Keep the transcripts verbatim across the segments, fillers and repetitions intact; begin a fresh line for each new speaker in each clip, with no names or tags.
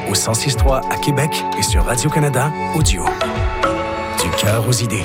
au cent six trois à Québec et sur Radio-Canada Audio. Du cœur aux idées.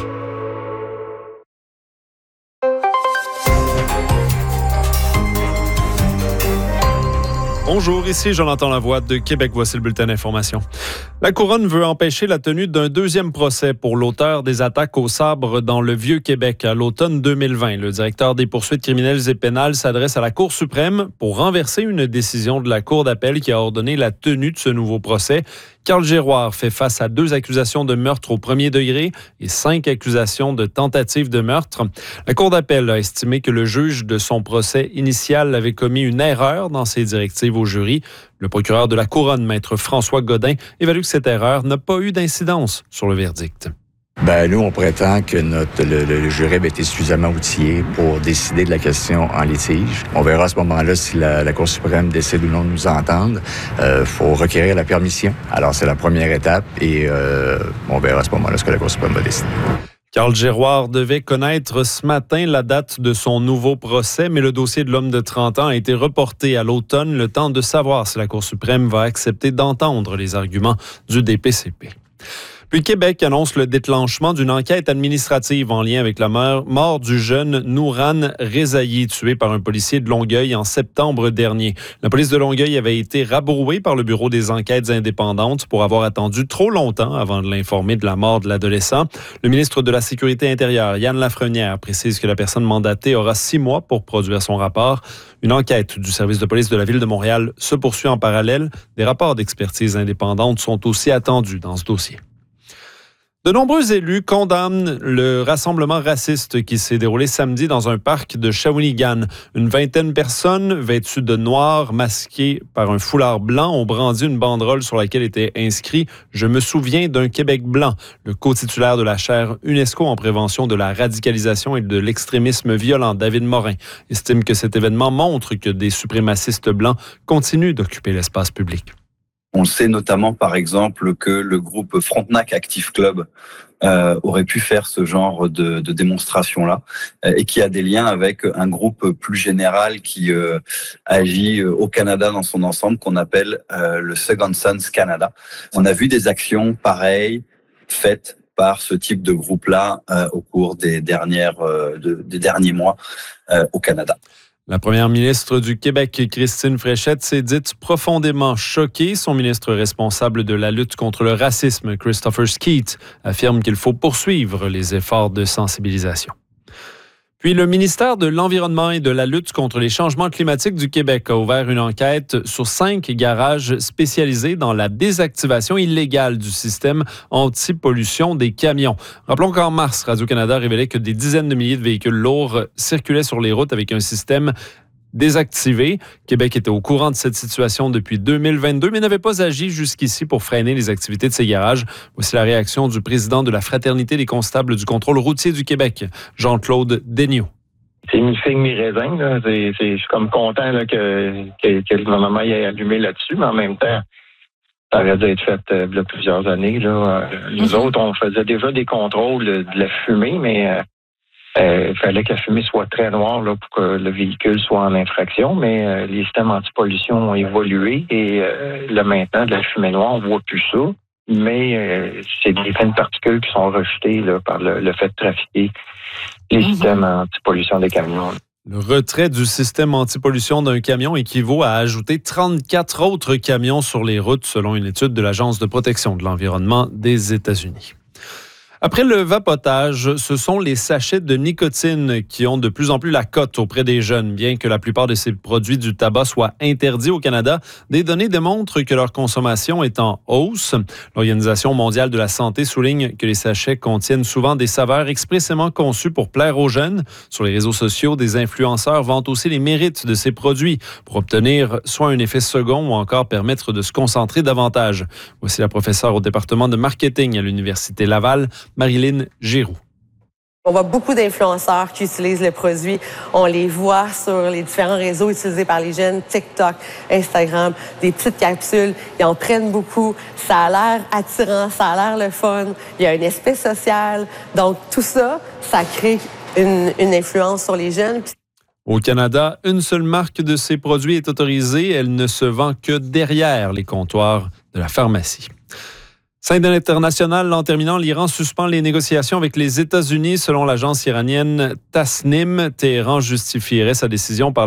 Bonjour, ici Jonathan Lavoie de Québec. Voici le bulletin d'information. La Couronne veut empêcher la tenue d'un deuxième procès pour l'auteur des attaques au sabre dans le Vieux-Québec à l'automne deux mille vingt. Le directeur des poursuites criminelles et pénales s'adresse à la Cour suprême pour renverser une décision de la Cour d'appel qui a ordonné la tenue de ce nouveau procès. Carl Giroir fait face à deux accusations de meurtre au premier degré et cinq accusations de tentative de meurtre. La Cour d'appel a estimé que le juge de son procès initial avait commis une erreur dans ses directives au jury. Le procureur de la Couronne, maître François Godin, évalue que cette erreur n'a pas eu d'incidence sur le verdict.
Ben, nous, on prétend que notre, le, le jury a été suffisamment outillé pour décider de la question en litige. On verra à ce moment-là si la, la Cour suprême décide ou non de nous entendre. Il euh, faut requérir la permission. Alors, c'est la première étape et euh, on verra à ce moment-là ce que la Cour suprême va décider.
Carl Giroir devait connaître ce matin la date de son nouveau procès, mais le dossier de l'homme de trente ans a été reporté à l'automne, le temps de savoir si la Cour suprême va accepter d'entendre les arguments du D P C P. Puis Québec annonce le déclenchement d'une enquête administrative en lien avec la mort du jeune Nouran Rezaï, tué par un policier de Longueuil en septembre dernier. La police de Longueuil avait été rabrouée par le Bureau des enquêtes indépendantes pour avoir attendu trop longtemps avant de l'informer de la mort de l'adolescent. Le ministre de la Sécurité intérieure, Yann Lafrenière, précise que la personne mandatée aura six mois pour produire son rapport. Une enquête du service de police de la Ville de Montréal se poursuit en parallèle. Des rapports d'expertise indépendante sont aussi attendus dans ce dossier. De nombreux élus condamnent le rassemblement raciste qui s'est déroulé samedi dans un parc de Shawinigan. Une vingtaine de personnes vêtues de noir, masquées par un foulard blanc, ont brandi une banderole sur laquelle était inscrit « Je me souviens d'un Québec blanc ». Le co-titulaire de la chaire UNESCO en prévention de la radicalisation et de l'extrémisme violent, David Morin, estime que cet événement montre que des suprémacistes blancs continuent d'occuper l'espace public.
On sait notamment, par exemple, que le groupe Frontenac Active Club euh, aurait pu faire ce genre de, de démonstration-là euh, et qui a des liens avec un groupe plus général qui euh, agit au Canada dans son ensemble, qu'on appelle euh, le Second Sons Canada. On a vu des actions pareilles faites par ce type de groupe-là euh, au cours des, dernières, euh, de, des derniers mois euh, au Canada.
La première ministre du Québec, Christine Fréchette, s'est dite profondément choquée. Son ministre responsable de la lutte contre le racisme, Christopher Skeete, affirme qu'il faut poursuivre les efforts de sensibilisation. Puis le ministère de l'Environnement et de la lutte contre les changements climatiques du Québec a ouvert une enquête sur cinq garages spécialisés dans la désactivation illégale du système anti-pollution des camions. Rappelons qu'en mars, Radio-Canada révélait que des dizaines de milliers de véhicules lourds circulaient sur les routes avec un système désactivé. Québec était au courant de cette situation depuis deux mille vingt-deux, mais n'avait pas agi jusqu'ici pour freiner les activités de ces garages. Voici la réaction du président de la Fraternité des constables du contrôle routier du Québec, Jean-Claude Daigneault.
C'est mi-figue, mi-raisin. Là. C'est, c'est, je suis comme content là, que, que, que le gouvernement y ait allumé là-dessus, mais en même temps, ça aurait dû être fait euh, il y a plusieurs années. Là. Nous mm-hmm. autres, on faisait déjà des contrôles de, de la fumée, mais euh, Euh, il fallait que la fumée soit très noire là, pour que le véhicule soit en infraction, mais euh, les systèmes anti-pollution ont évolué et euh, là maintenant, de la fumée noire, on ne voit plus ça, mais euh, c'est des fines particules qui sont rejetées là, par le, le fait de trafiquer les mmh. systèmes anti-pollution des camions.
Le retrait du système anti-pollution d'un camion équivaut à ajouter trente-quatre autres camions sur les routes, selon une étude de l'Agence de protection de l'environnement des États-Unis. Après le vapotage, ce sont les sachets de nicotine qui ont de plus en plus la cote auprès des jeunes. Bien que la plupart de ces produits du tabac soient interdits au Canada, des données démontrent que leur consommation est en hausse. L'Organisation mondiale de la santé souligne que les sachets contiennent souvent des saveurs expressément conçues pour plaire aux jeunes. Sur les réseaux sociaux, des influenceurs vantent aussi les mérites de ces produits pour obtenir soit un effet second ou encore permettre de se concentrer davantage. Voici la professeure au département de marketing à l'Université Laval, Marilyn Giroux.
On voit beaucoup d'influenceurs qui utilisent le produit. On les voit sur les différents réseaux utilisés par les jeunes, TikTok, Instagram, des petites capsules. Ils en prennent beaucoup. Ça a l'air attirant, ça a l'air le fun. Il y a un aspect social. Donc, tout ça, ça crée une, une influence sur les jeunes.
Au Canada, une seule marque de ces produits est autorisée. Elle ne se vend que derrière les comptoirs de la pharmacie. Scène internationale, en terminant, l'Iran suspend les négociations avec les États-Unis. Selon l'agence iranienne Tasnim, Téhéran justifierait sa décision par